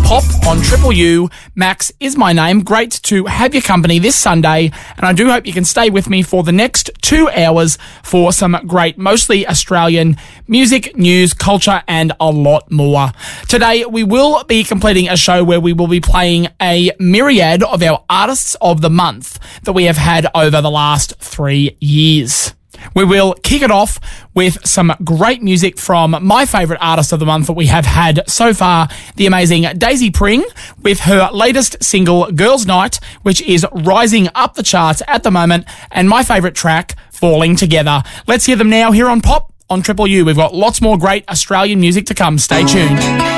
Pop on Triple U. Max is my name. Great to have your company this Sunday, and I do hope you can stay with me for the next 2 hours for some great, mostly Australian music, news, culture, and a lot more. Today, we will be completing a show where we will be playing a myriad of our artists of the month that we have had over the last 3 years. We will kick it off with some great music from my favourite artist of the month that we have had so far, the amazing Daisy Pring, with her latest single, Girls' Night, which is rising up the charts at the moment, and my favourite track, Falling Together. Let's hear them now here on Pop on Triple U. We've got lots more great Australian music to come. Stay tuned.